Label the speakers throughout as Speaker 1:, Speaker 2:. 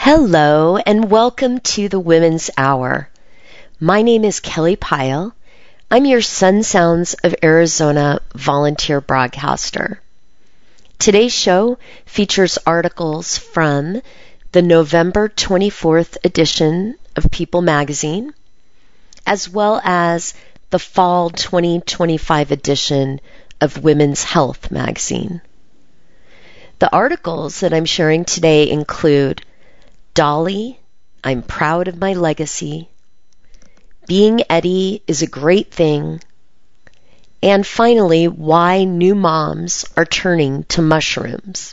Speaker 1: Hello and welcome to the Women's Hour. My name is Kelly Pyle. I'm your Sun Sounds of Arizona volunteer broadcaster. Today's show features articles from the November 24th edition of People magazine, as well as the Fall 2025 edition of Women's Health magazine. The articles that I'm sharing today include Dolly, I'm proud of my legacy, Being Eddie is a great thing, and finally, why new moms are turning to mushrooms.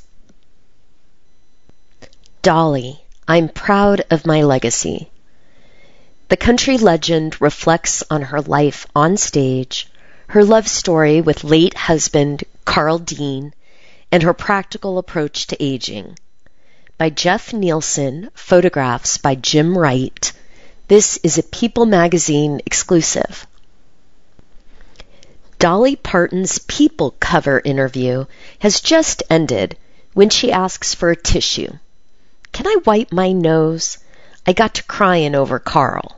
Speaker 1: Dolly, I'm proud of my legacy. The country legend reflects on her life on stage, her love story with late husband Carl Dean, and her practical approach to aging. By Jeff Nielsen, photographs by Jim Wright. This is a People magazine exclusive. Dolly Parton's People cover interview has just ended when she asks for a tissue. Can I wipe my nose? I got to crying over Carl.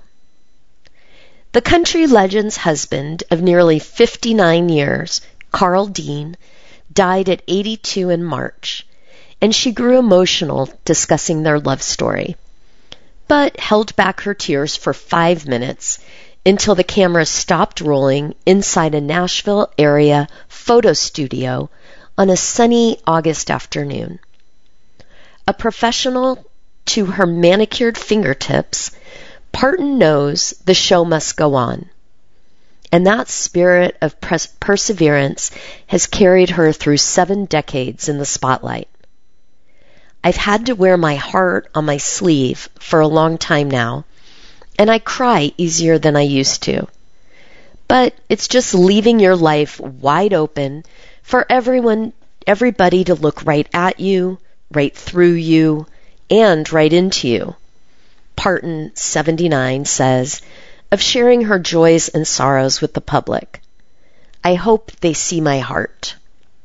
Speaker 1: The country legend's husband of nearly 59 years, Carl Dean, died at 82 in March, and she grew emotional discussing their love story, but held back her tears for 5 minutes until the camera stopped rolling inside a Nashville area photo studio on a sunny August afternoon. A professional to her manicured fingertips, Parton knows the show must go on. And that spirit of perseverance has carried her through 7 decades in the spotlight. I've had to wear my heart on my sleeve for a long time now, and I cry easier than I used to. But it's just leaving your life wide open for everybody to look right at you, right through you, and right into you. Parton, 79, says, of sharing her joys and sorrows with the public. I hope they see my heart.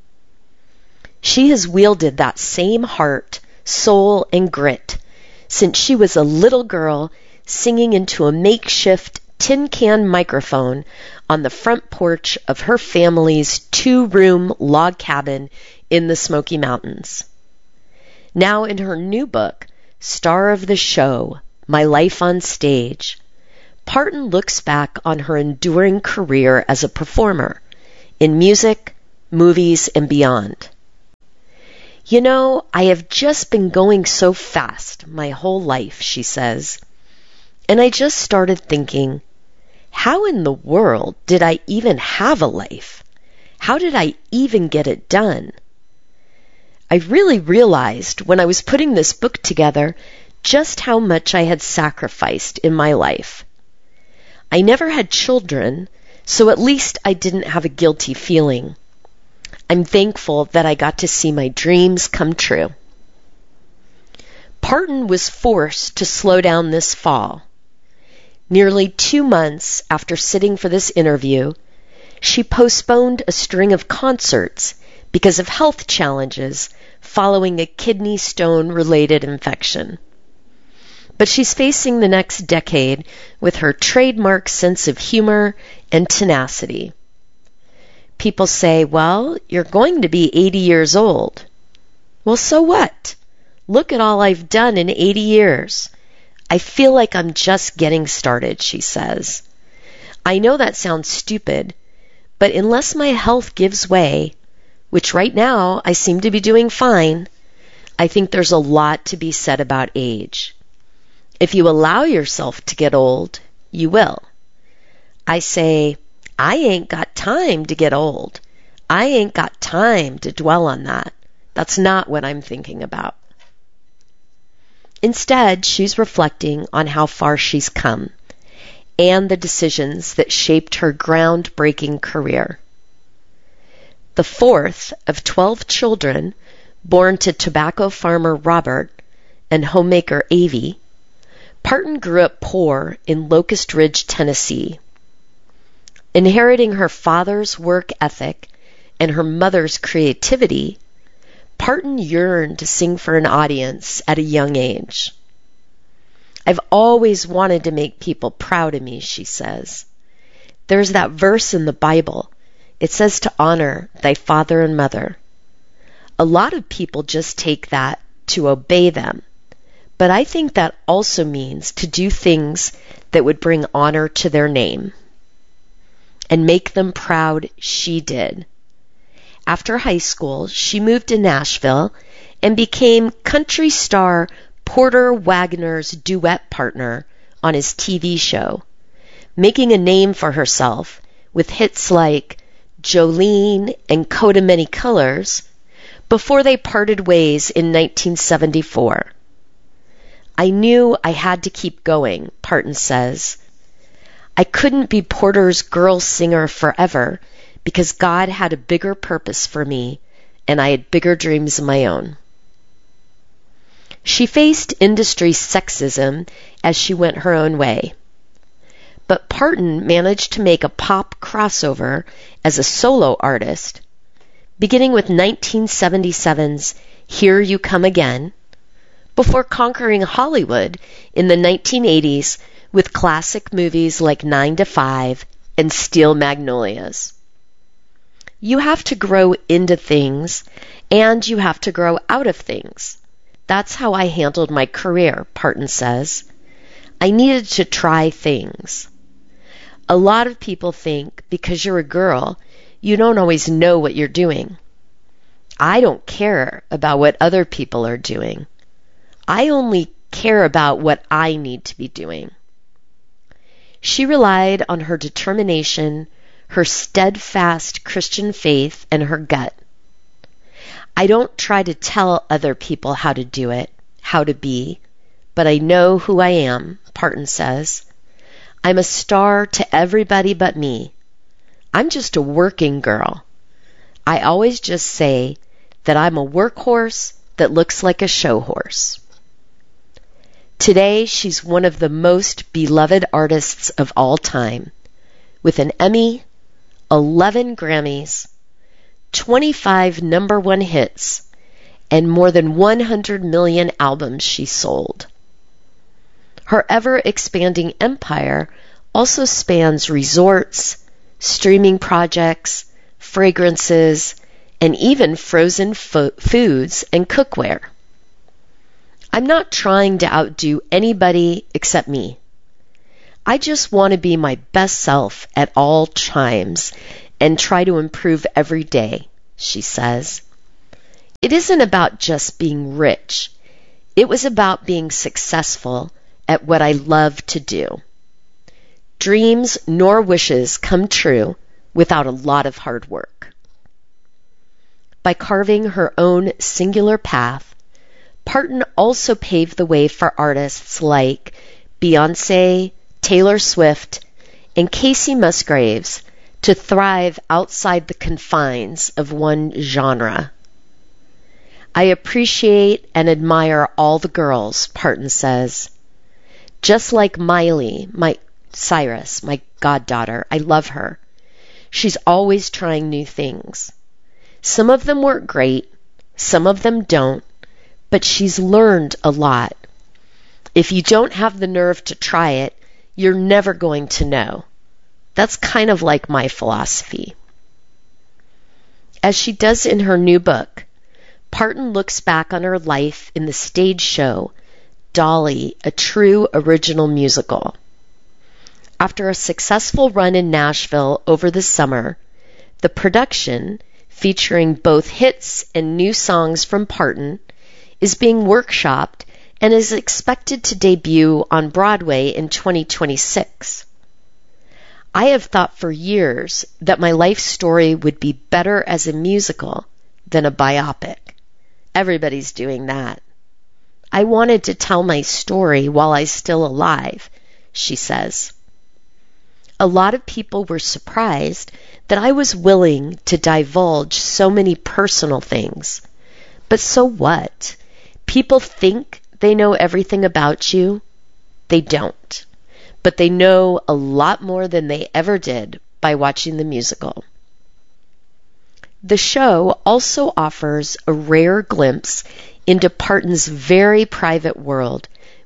Speaker 1: She has wielded that same heart, soul, and grit since she was a little girl singing into a makeshift tin can microphone on the front porch of her family's 2-room log cabin in the Smoky Mountains. Now in her new book, Star of the Show, My Life on Stage, Parton looks back on her enduring career as a performer in music, movies, and beyond. You know, I have just been going so fast my whole life, she says, and I just started thinking, how in the world did I even have a life? How did I even get it done? I really realized when I was putting this book together just how much I had sacrificed in my life. I never had children, so at least I didn't have a guilty feeling. I'm thankful that I got to see my dreams come true. Parton was forced to slow down this fall. Nearly 2 months after sitting for this interview, she postponed a string of concerts because of health challenges following a kidney stone-related infection. But she's facing the next decade with her trademark sense of humor and tenacity. People say, well, you're going to be 80 years old. Well, so what? Look at all I've done in 80 years. I feel like I'm just getting started, she says. I know that sounds stupid, but unless my health gives way, which right now I seem to be doing fine, I think there's a lot to be said about age. If you allow yourself to get old, you will. I say, I ain't got time to get old. I ain't got time to dwell on that. That's not what I'm thinking about. Instead, she's reflecting on how far she's come and the decisions that shaped her groundbreaking career. The fourth of 12 children born to tobacco farmer Robert and homemaker Avie, Parton grew up poor in Locust Ridge, Tennessee. Inheriting her father's work ethic and her mother's creativity, Parton yearned to sing for an audience at a young age. I've always wanted to make people proud of me, she says. There's that verse in the Bible. It says to honor thy father and mother. A lot of people just take that to obey them. But I think that also means to do things that would bring honor to their name and make them proud. She did. After high school, she moved to Nashville and became country star Porter Wagoner's duet partner on his TV show, making a name for herself with hits like Jolene and Coat of Many Colors before they parted ways in 1974. I knew I had to keep going, Parton says. I couldn't be Porter's girl singer forever because God had a bigger purpose for me and I had bigger dreams of my own. She faced industry sexism as she went her own way. But Parton managed to make a pop crossover as a solo artist, beginning with 1977's Here You Come Again, before conquering Hollywood in the 1980s with classic movies like 9 to 5 and Steel Magnolias. You have to grow into things, and you have to grow out of things. That's how I handled my career, Parton says. I needed to try things. A lot of people think because you're a girl, you don't always know what you're doing. I don't care about what other people are doing. I only care about what I need to be doing. She relied on her determination, her steadfast Christian faith, and her gut. I don't try to tell other people how to do it, how to be, but I know who I am, Parton says. I'm a star to everybody but me. I'm just a working girl. I always just say that I'm a workhorse that looks like a show horse. Today, she's one of the most beloved artists of all time, with an Emmy, 11 Grammys, 25 number one hits, and more than 100 million albums she sold. Her ever-expanding empire also spans resorts, streaming projects, fragrances, and even frozen foods and cookware. I'm not trying to outdo anybody except me. I just want to be my best self at all times and try to improve every day, she says. It isn't about just being rich. It was about being successful at what I love to do. Dreams nor wishes come true without a lot of hard work. By carving her own singular path, Parton also paved the way for artists like Beyoncé, Taylor Swift, and Kacey Musgraves to thrive outside the confines of one genre. I appreciate and admire all the girls, Parton says. Just like Miley, Cyrus, my goddaughter, I love her. She's always trying new things. Some of them work great, some of them don't, but she's learned a lot. If you don't have the nerve to try it, you're never going to know. That's kind of like my philosophy. As she does in her new book, Parton looks back on her life in the stage show, Dolly, a true original musical. After a successful run in Nashville over the summer, the production, featuring both hits and new songs from Parton, is being workshopped and is expected to debut on Broadway in 2026. I have thought for years that my life story would be better as a musical than a biopic. Everybody's doing that. I wanted to tell my story while I was still alive, she says. A lot of people were surprised that I was willing to divulge so many personal things. But so what? People think they know everything about you. They don't. But they know a lot more than they ever did by watching the musical. The show also offers a rare glimpse into Parton's very private world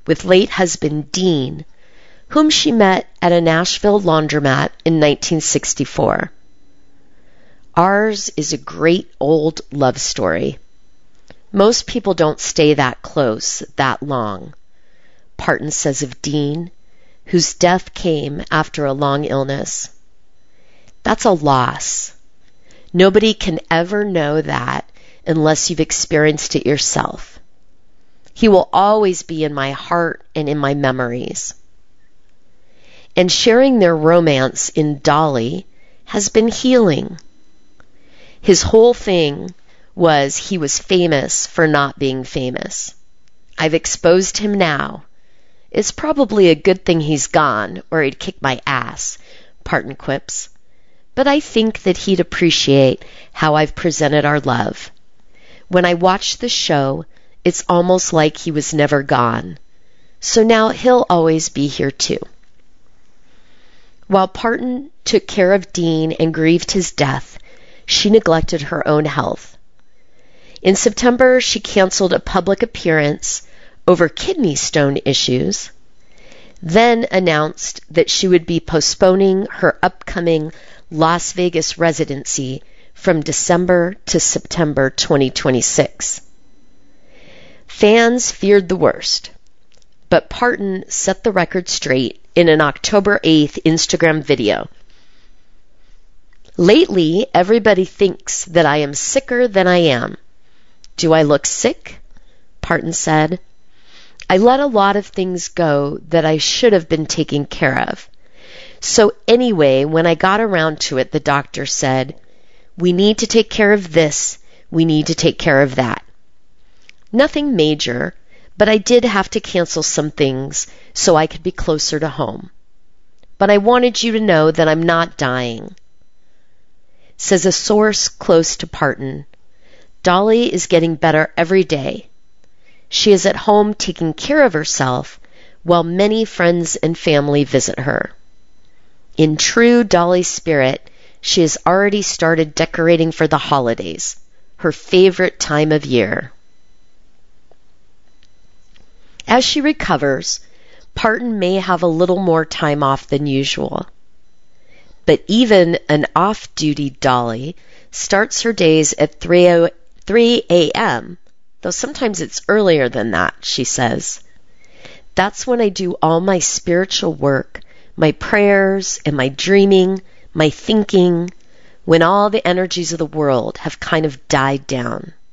Speaker 1: with late husband Dean, whom she met at a Nashville laundromat in 1964. Ours is a great old love story. Most people don't stay that close that long, Parton says of Dean, whose death came after a long illness. That's a loss. Nobody can ever know that unless you've experienced it yourself. He will always be in my heart and in my memories. And sharing their romance in Dolly has been healing. His whole thing was he was famous for not being famous. I've exposed him now. It's probably a good thing he's gone, or he'd kick my ass, Parton quips. But I think that he'd appreciate how I've presented our love. When I watch the show, it's almost like he was never gone. So now he'll always be here too. While Parton took care of Dean and grieved his death, she neglected her own health. In September, she canceled a public appearance over kidney stone issues, then announced that she would be postponing her upcoming Las Vegas residency from December to September 2026. Fans feared the worst, but Parton set the record straight in an October 8th Instagram video. Lately, everybody thinks that I am sicker than I am. Do I look sick? Parton said. I let a lot of things go that I should have been taking care of. So anyway, when I got around to it, the doctor said, we need to take care of this, we need to take care of that. Nothing major, but I did have to cancel some things so I could be closer to home. But I wanted you to know that I'm not dying. Says a source close to Parton, Dolly is getting better every day. She is at home taking care of herself while many friends and family visit her. In true Dolly spirit, she has already started decorating for the holidays, her favorite time of year. As she recovers, Parton may have a little more time off than usual. But even an off-duty Dolly starts her days at 3 a.m., though sometimes it's earlier than that, she says. That's when I do all my spiritual work, my prayers and my dreaming, my thinking, when all the energies of the world have kind of died down.